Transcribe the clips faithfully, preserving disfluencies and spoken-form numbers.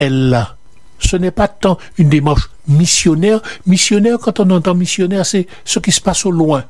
elle. Ce n'est pas tant une démarche missionnaire. Missionnaire, quand on entend missionnaire, c'est ce qui se passe au loin.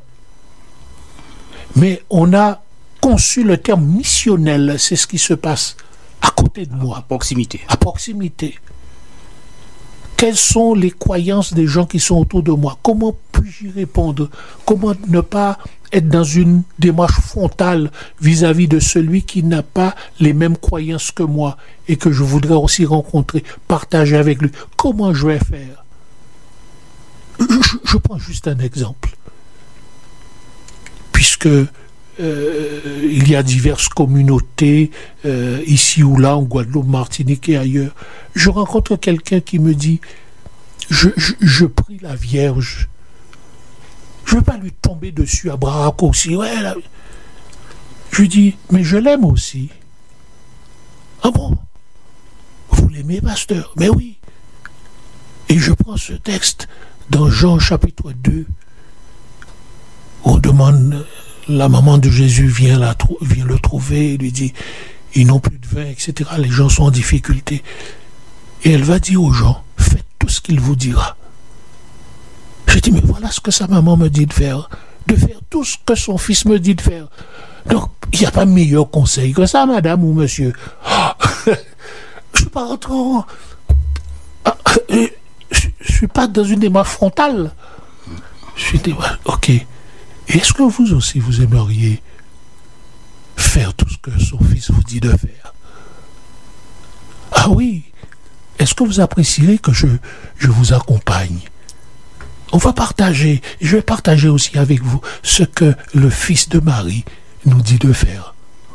Mais on a conçu le terme missionnel, c'est ce qui se passe à côté de moi. À proximité. À proximité. Quelles sont les croyances des gens qui sont autour de moi? Comment puis-je y répondre? Comment ne pas être dans une démarche frontale vis-à-vis de celui qui n'a pas les mêmes croyances que moi et que je voudrais aussi rencontrer, partager avec lui? Comment je vais faire? Je, je prends juste un exemple. Puisque euh, il y a diverses communautés euh, ici ou là, en Guadeloupe, Martinique et ailleurs, je rencontre quelqu'un qui me dit je, je, je prie la Vierge. Je ne veux pas lui tomber dessus à bras raccourcis. Ouais, là. Je lui dis, mais je l'aime aussi. Ah bon? Vous l'aimez, pasteur? Mais oui. Et je prends ce texte dans Jean chapitre deux. On demande, la maman de Jésus vient, la, vient le trouver et lui dit, ils n'ont plus de vin, et cetera. Les gens sont en difficulté. Et elle va dire aux gens, faites tout ce qu'il vous dira. Je dis, mais voilà ce que sa maman me dit de faire. De faire tout ce que son fils me dit de faire. Donc, il n'y a pas meilleur conseil que ça, madame ou monsieur. Oh, je ne suis pas rentré en... Je ne suis pas dans une démarche frontale. Je suis dit, ok. Est-ce que vous aussi, vous aimeriez faire tout ce que son fils vous dit de faire? Ah oui. Est-ce que vous apprécierez que je, je vous accompagne? On va partager. Je vais partager aussi avec vous ce que le fils de Marie nous dit de faire.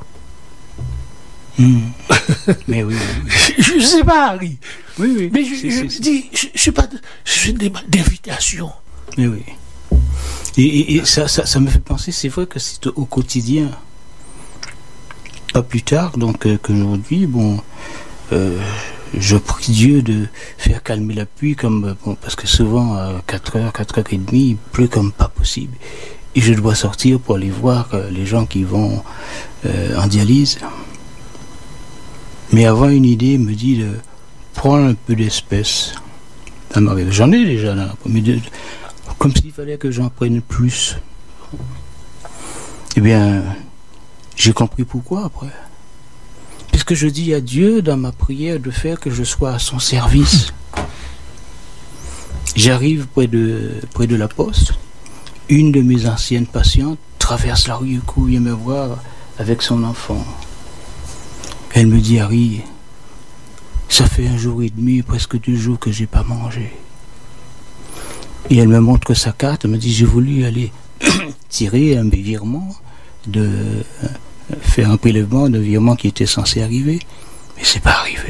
Mmh. Mais oui, oui, oui. Je ne sais pas, Harry. Oui, oui. Mais je, je, je dis, je ne suis pas... C'est une d'invitation. Mais oui. Et, et, et ça, ça, ça me fait penser, c'est vrai que c'est au quotidien. Pas plus tard, donc, euh, qu'aujourd'hui, bon... Euh, je prie Dieu de faire calmer la pluie, comme, bon, parce que souvent à quatre heures, quatre heures trente, il pleut comme pas possible. Et je dois sortir pour aller voir euh, les gens qui vont euh, en dialyse. Mais avoir une idée me dit de prendre un peu d'espèces. J'en ai déjà là, mais de, comme s'il fallait que j'en prenne plus. Eh bien, j'ai compris pourquoi après. Puisque je dis à Dieu dans ma prière de faire que je sois à son service. J'arrive près de, près de la poste. Une de mes anciennes patientes traverse la rue, vient me voir avec son enfant. Elle me dit, Harry, ça fait un jour et demi, presque deux jours que j'ai pas mangé. Et elle me montre sa carte, elle me dit, j'ai voulu aller tirer un virement de... faire un prélèvement de virement qui était censé arriver, mais c'est pas arrivé.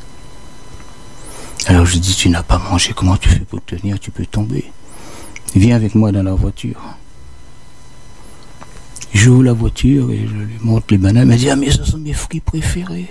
Alors je dis, tu n'as pas mangé, comment tu fais pour tenir, tu peux tomber. Viens avec moi dans la voiture. J'ouvre la voiture et je lui montre les bananes, elle me dit, ah mais ce sont mes fruits préférés.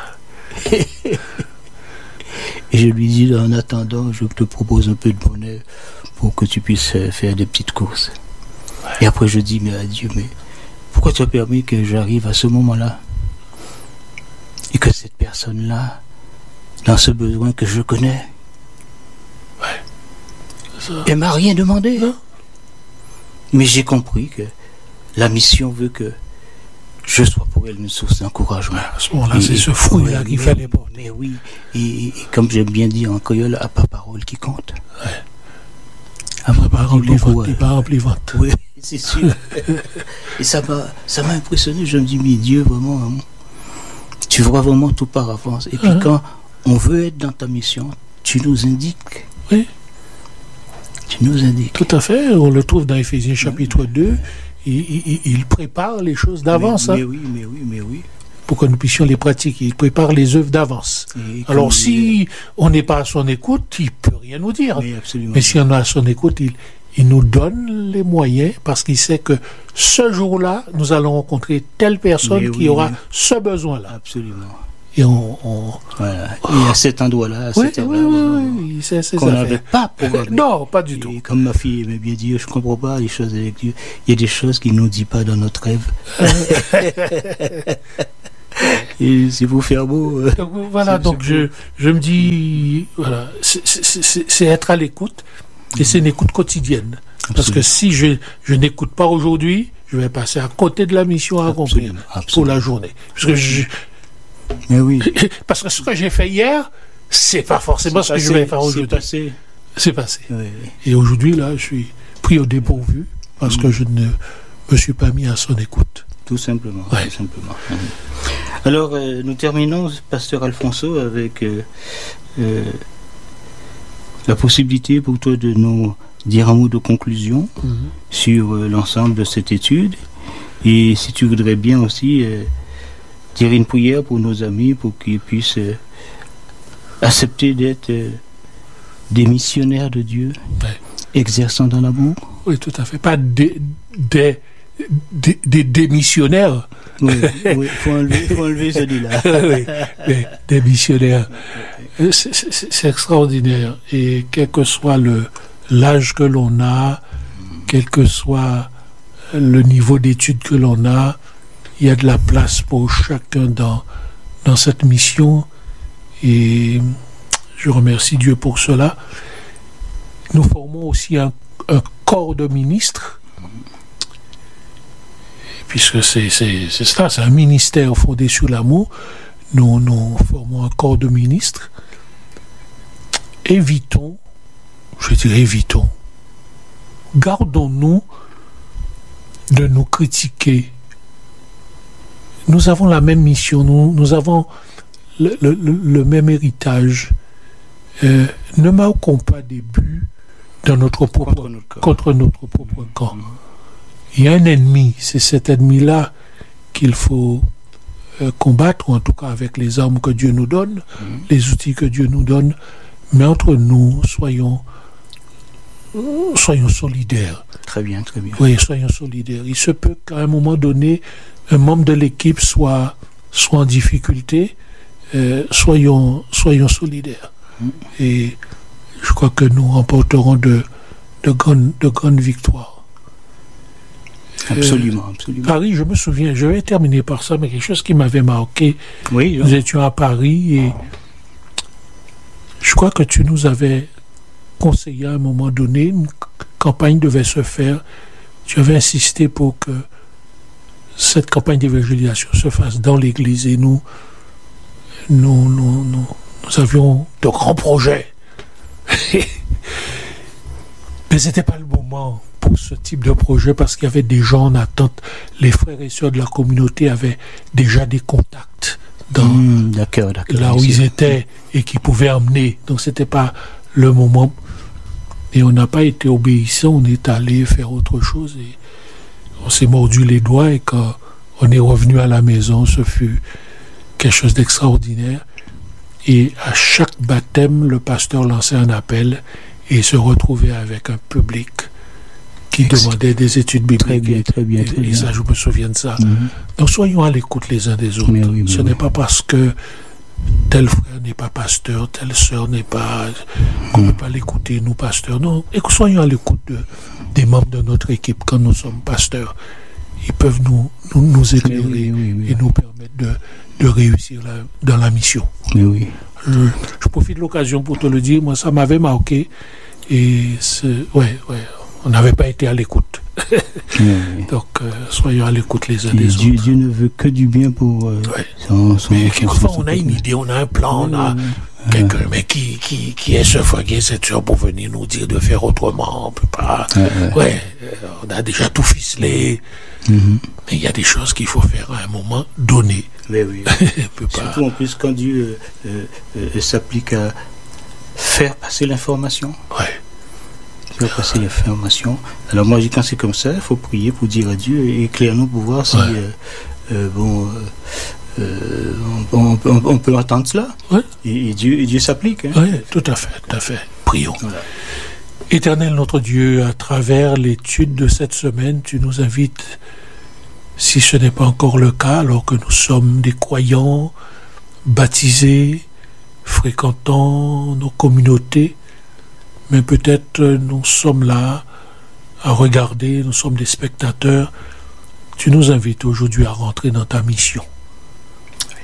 Et je lui dis, en attendant, je te propose un peu de monnaie pour que tu puisses faire des petites courses. Et après je dis, mais adieu, mais pourquoi tu as permis que j'arrive à ce moment-là et que cette personne-là, dans ce besoin que je connais, ouais, ça... elle m'a rien demandé. Non. Mais j'ai compris que la mission veut que je sois pour elle une source d'encouragement. Ouais, à ce moment-là, c'est ce fruit-là ouais, qu'il mais, fallait porter. Mais oui, et, et comme j'aime bien dire en créole, à pas parole qui compte. Ouais. Après, pas rempli vente, pas rempli vente. Oui, c'est sûr. Et ça m'a, ça m'a impressionné. Je me dis, mais Dieu, vraiment, hein, tu vois vraiment tout par avance. Et puis uh-huh. quand on veut être dans ta mission, tu nous indiques. Oui. Tu nous indiques. Tout à fait. On le trouve dans Éphésiens chapitre oui. deux. Il, il, il prépare les choses d'avance. Mais, mais hein, oui, mais oui, mais oui. Pour que nous puissions les pratiquer. Il prépare les œuvres d'avance. Et alors, si on n'est pas à son écoute, il ne peut rien nous dire. Oui, absolument. Mais si on est à son écoute, il, il nous donne les moyens parce qu'il sait que ce jour-là, nous allons rencontrer telle personne mais qui oui, aura oui. ce besoin-là. Absolument. Et on... on... Voilà. Et à cet endroit-là, à oui, cet oui, oui, oui. C'est, c'est qu'on n'avait pas programmé. Non, pas du et tout. Comme ma fille aimait bien dire, je ne comprends pas les choses avec Dieu. Il y a des choses qu'il ne nous dit pas dans notre rêve. Et c'est pour faire beau. Euh, donc, voilà, c'est, donc c'est je, je me dis, voilà, c'est, c'est, c'est, c'est être à l'écoute, et c'est une écoute quotidienne. Absolument. Parce que si je, je n'écoute pas aujourd'hui, je vais passer à côté de la mission à accomplir pour la journée. Parce que, je, Mais oui. parce que ce que j'ai fait hier, c'est pas forcément c'est ce passé, que je vais faire aujourd'hui. C'est passé. C'est passé. Oui. Et aujourd'hui, là, je suis pris au dépourvu parce mmh. que je ne me suis pas mis à son écoute. Tout simplement. Ouais. Tout simplement. Mmh. Alors, euh, nous terminons, Pasteur Alfonso, avec euh, euh, la possibilité pour toi de nous dire un mot de conclusion mmh. sur euh, l'ensemble de cette étude. Et si tu voudrais bien aussi euh, dire une prière pour nos amis, pour qu'ils puissent euh, accepter d'être euh, des missionnaires de Dieu, ouais. exerçant dans l'amour. Oui, tout à fait. Pas des, des, des, des, des missionnaires. Oui, il faut enlever, faut enlever celui-là. Oui, des, des missionnaires. C'est, c'est, c'est extraordinaire. Et quel que soit le, l'âge que l'on a, quel que soit le niveau d'études que l'on a, il y a de la place pour chacun dans, dans cette mission. Et je remercie Dieu pour cela. Nous formons aussi un, un corps de ministres, puisque c'est, c'est, c'est cela, c'est un ministère fondé sur l'amour. Nous, nous formons un corps de ministres. Évitons, je dirais évitons, gardons-nous de nous critiquer. Nous avons la même mission, nous, nous avons le, le, le même héritage. Euh, ne marquons pas des buts dans notre propre, contre, notre contre notre propre camp. Mmh. Il y a un ennemi, c'est cet ennemi-là qu'il faut euh, combattre, ou en tout cas avec les armes que Dieu nous donne, mmh. les outils que Dieu nous donne, mais entre nous, soyons, soyons solidaires. Très bien, très bien. Oui, soyons solidaires. Il se peut qu'à un moment donné, un membre de l'équipe soit, soit en difficulté, euh, soyons, soyons solidaires. Mmh. Et je crois que nous remporterons de, de, grandes, de grandes victoires. Absolument, euh, absolument. Paris, je me souviens, je vais terminer par ça, mais quelque chose qui m'avait marqué. Oui, nous étions à Paris et je crois que tu nous avais conseillé à un moment donné, une campagne devait se faire. Tu avais insisté pour que cette campagne d'évangélisation se fasse dans l'église et nous, nous, nous, nous, nous avions de grands projets. Mais ce n'était pas le moment pour ce type de projet parce qu'il y avait des gens en attente. Les frères et sœurs de la communauté avaient déjà des contacts dans mmh, d'accord, d'accord, là où ils étaient et qui pouvaient emmener. Donc ce n'était pas le moment. Et on n'a pas été obéissant, on est allé faire autre chose et on s'est mordu les doigts et quand on est revenu à la maison, ce fut quelque chose d'extraordinaire. Et à chaque baptême, le pasteur lançait un appel et se retrouvait avec un public qui Excellent. demandait des études bibliques. Très bien, très bien, très et, bien. Et ça, je me souviens de ça. Mm-hmm. Donc, soyons à l'écoute les uns des autres. Mais oui, mais Ce oui. n'est pas parce que tel frère n'est pas pasteur, telle sœur n'est pas... qu'on ne mm. peut pas l'écouter, nous, pasteurs. Non, et soyons à l'écoute de, des membres de notre équipe quand nous sommes pasteurs. Ils peuvent nous, nous, nous éclairer oui, oui, oui. et nous permettre de... de réussir la, dans la mission. Mais oui. Je, je profite de l'occasion pour te le dire, moi ça m'avait marqué et c'est, ouais, ouais, on n'avait pas été à l'écoute. Oui. Donc euh, soyons à l'écoute les uns et des Dieu, autres. Dieu ne veut que du bien pour euh, ouais. son, son, mais son, quelquefois son, on a une idée, on a un plan, on a oui, quelqu'un, ouais. mais qui, qui, qui est ce frère, qui est cette soeur pour venir nous dire de faire autrement, on peut pas, ouais, ouais. ouais, on a déjà tout ficelé, mm-hmm. mais il y a des choses qu'il faut faire à un moment donné. Mais oui. Surtout pas... en plus quand Dieu euh, euh, s'applique à faire passer l'information. Ouais. Faire passer l'information. Alors moi, quand c'est comme ça, il faut prier pour dire à Dieu et éclaire-nous pour voir si ouais. euh, euh, bon, euh, on, on, on, on peut entendre cela. Ouais. Et, et Dieu, et Dieu s'applique. Hein. Oui, tout à fait, tout à fait. Prions. Voilà. Éternel notre Dieu, à travers l'étude de cette semaine, tu nous invites. Si ce n'est pas encore le cas, alors que nous sommes des croyants, baptisés, fréquentant nos communautés, mais peut-être nous sommes là à regarder, nous sommes des spectateurs, tu nous invites aujourd'hui à rentrer dans ta mission.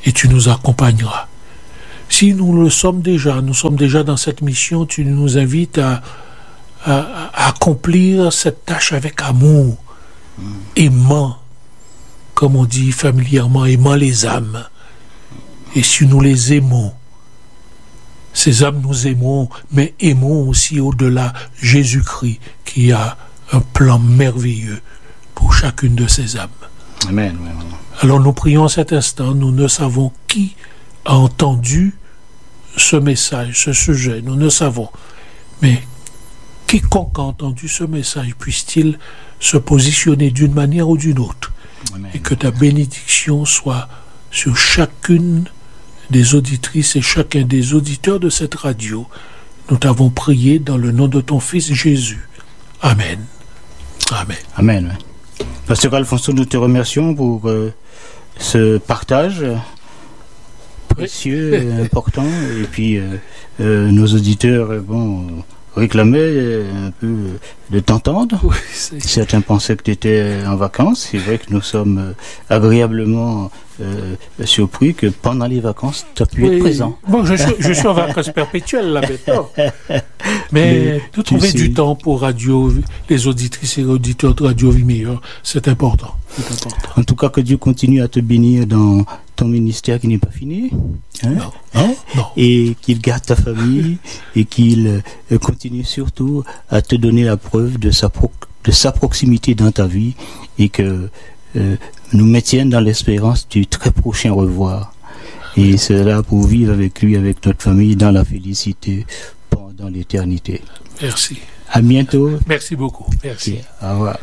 et tu nous accompagneras. Si nous le sommes déjà, nous sommes déjà dans cette mission, tu nous invites à, à, à accomplir cette tâche avec amour, mmh. aimant, comme on dit familièrement, aimant les âmes. Et si nous les aimons, ces âmes nous aimons, mais aimons aussi au-delà Jésus-Christ qui a un plan merveilleux pour chacune de ces âmes. Amen. Amen. Alors nous prions à cet instant, nous ne savons qui a entendu ce message, ce sujet, nous ne savons. Mais quiconque a entendu ce message, puisse-t-il se positionner d'une manière ou d'une autre. Amen. Et que ta bénédiction soit sur chacune des auditrices et chacun des auditeurs de cette radio. Nous t'avons prié dans le nom de ton Fils Jésus. Amen. Amen. Amen. Pasteur Alfonso, nous te remercions pour euh, ce partage précieux, oui. important. Et puis, euh, euh, nos auditeurs, euh, bon, réclamaient euh, un peu de t'entendre. Oui, certains pensaient que tu étais en vacances. C'est vrai que nous sommes euh, agréablement euh, surpris que pendant les vacances, tu as pu oui. être présent. Bon, je suis, je suis en vacances perpétuelles là maintenant. Mais de trouver du temps pour radio, les auditrices et auditeurs de Radio Vie Meilleure, c'est important. c'est important. En tout cas, que Dieu continue à te bénir dans ton ministère qui n'est pas fini. Hein? Non, non, non. Et qu'il garde ta famille et qu'il euh, continue surtout à te donner la preuve de sa, pro- de sa proximité dans ta vie et que euh, nous maintienne dans l'espérance du très prochain revoir. Et cela pour vivre avec lui, avec notre famille, dans la félicité pendant l'éternité. Merci. À bientôt. Merci beaucoup. Merci. Okay. Au revoir.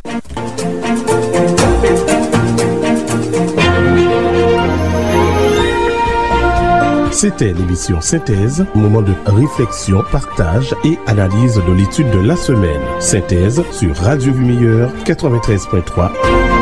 C'était l'émission Synthèse, moment de réflexion, partage et analyse de l'étude de la semaine. Synthèse sur Radio Vie Meilleure quatre-vingt-treize point trois.